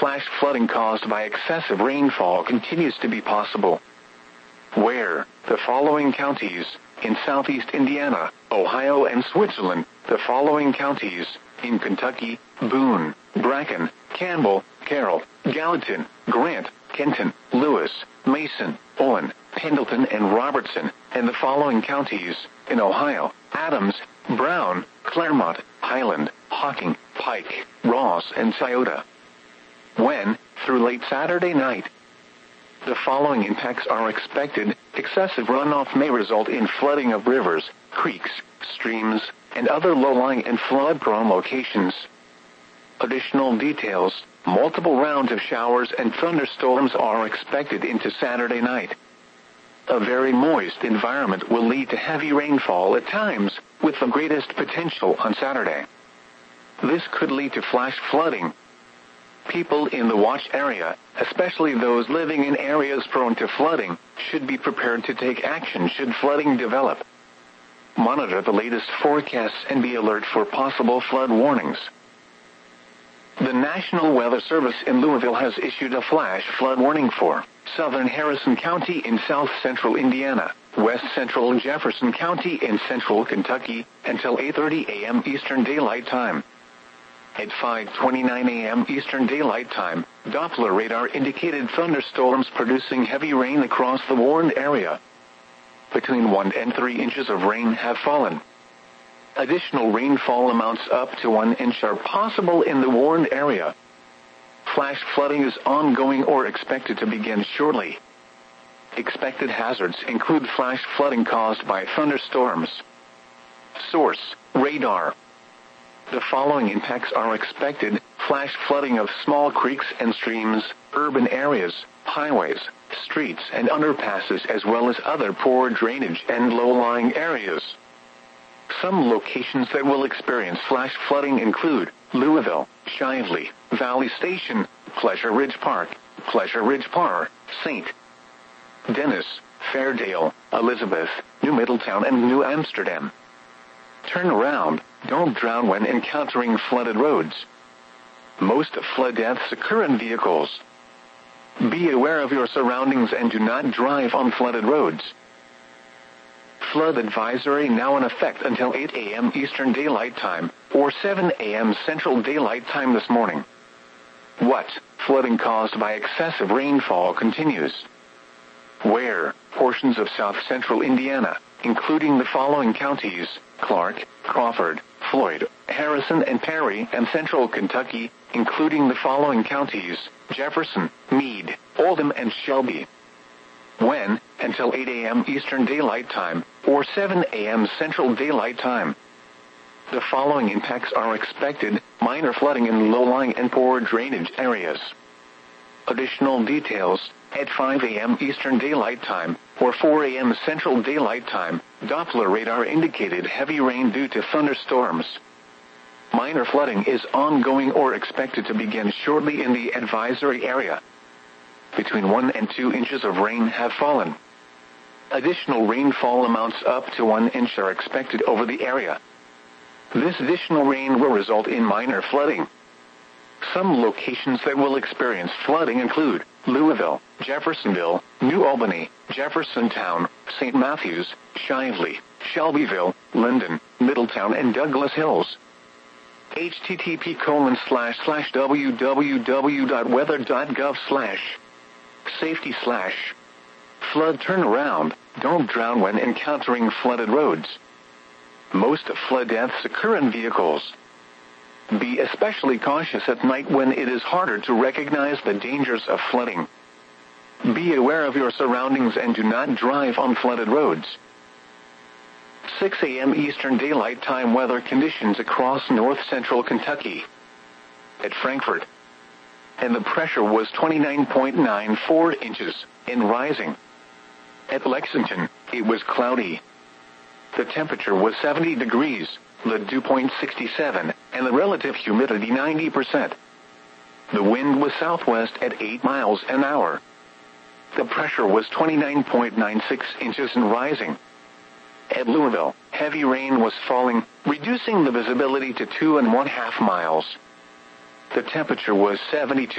flash flooding caused by excessive rainfall continues to be possible. Where the following counties: in southeast Indiana, Ohio, and Switzerland; the following counties: in Kentucky, Boone, Bracken, Campbell, Carroll, Gallatin, Grant, Kenton, Lewis, Mason, Owen, Pendleton, and Robertson; and the following counties: in Ohio: Adams, Brown, Claremont, Highland, Hocking, Pike, Ross, and Scioto. When, through late Saturday night, the following impacts are expected: excessive runoff may result in flooding of rivers, creeks, streams, and other low-lying and flood-prone locations. Additional details: multiple rounds of showers and thunderstorms are expected into Saturday night. A very moist environment will lead to heavy rainfall at times, with the greatest potential on Saturday. This could lead to flash flooding. People in the watch area, especially those living in areas prone to flooding, should be prepared to take action should flooding develop. Monitor the latest forecasts and be alert for possible flood warnings. The National Weather Service in Louisville has issued a flash flood warning for southern Harrison County in south-central Indiana, west-central Jefferson County in central Kentucky, until 8:30 a.m. Eastern Daylight Time. At 5:29 a.m. Eastern Daylight Time, Doppler radar indicated thunderstorms producing heavy rain across the warned area. Between 1 and 3 inches of rain have fallen. Additional rainfall amounts up to 1 inch are possible in the warned area. Flash flooding is ongoing or expected to begin shortly. Expected hazards include flash flooding caused by thunderstorms. Source: radar. The following impacts are expected: flash flooding of small creeks and streams, urban areas, highways, streets and underpasses, as well as other poor drainage and low-lying areas. Some locations that will experience flash flooding include Louisville, Shively, Valley Station, Pleasure Ridge Park, St. Denis, Fairdale, Elizabeth, New Middletown, and New Amsterdam. Turn around. Don't drown when encountering flooded roads. Most flood deaths occur in vehicles. Be aware of your surroundings and do not drive on flooded roads. Flood advisory now in effect until 8 a.m. Eastern Daylight Time, or 7 a.m. Central Daylight Time this morning. What? Flooding caused by excessive rainfall continues. Where? Portions of south-central Indiana, including the following counties: Clark, Crawford, Floyd, Harrison, and Perry; and central Kentucky, including the following counties: Jefferson, Meade, Oldham, and Shelby. When? Until 8 a.m. Eastern Daylight Time, or 7 a.m. Central Daylight Time. The following impacts are expected: minor flooding in low-lying and poor drainage areas. Additional details: at 5 a.m. Eastern Daylight Time, or 4 a.m. Central Daylight Time, Doppler radar indicated heavy rain due to thunderstorms. Minor flooding is ongoing or expected to begin shortly in the advisory area. Between 1 and 2 inches of rain have fallen. Additional rainfall amounts up to 1 inch are expected over the area. This additional rain will result in minor flooding. Some locations that will experience flooding include Louisville, Jeffersonville, New Albany, Jeffersontown, St. Matthews, Shively, Shelbyville, Linden, Middletown, and Douglas Hills. http://www.weather.gov/safety/flood turnaround. Don't drown when encountering flooded roads. Most flood deaths occur in vehicles. Be especially cautious at night when it is harder to recognize the dangers of flooding. Be aware of your surroundings and do not drive on flooded roads. 6 a.m. Eastern Daylight Time weather conditions across north-central Kentucky. At Frankfort, and the pressure was 29.94 inches, and rising. At Lexington, it was cloudy. The temperature was 70 degrees, the dew point 67, and the relative humidity 90%. The wind was southwest at 8 miles an hour. The pressure was 29.96 inches and rising. At Louisville, heavy rain was falling, reducing the visibility to 2.5 miles. The temperature was 72